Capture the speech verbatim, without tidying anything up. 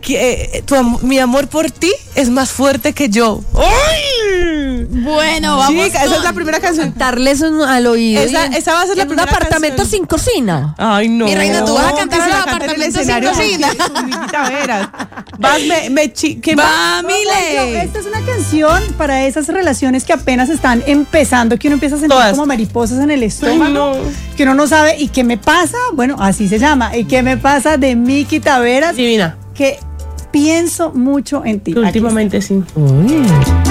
que eh, tu am- mi amor por ti es más fuerte que yo. ¡Ay! Bueno, vamos. Chica, esa es la primera canción. Cantarles un- al oído. Esa, y- esa va a ser la en un primera apartamento canción. sin cocina. Ay, no. Mi reina, tú vas a cantar Que en se los la cante en el apartamentos sin escenario cocina. con- con Miki Taveras. Vas, me, me chi- ¿quién va? Va, Mile. Esta es una canción para esas relaciones que apenas están empezando, que uno empieza a sentir Todas. como mariposas en el estómago, Ay, no. que uno no sabe. ¿Y qué me pasa? Bueno, así se llama. ¿Y qué me pasa? De Miki Taveras, Divina. que pienso mucho en ti. Aquí está. Últimamente sí. Uy.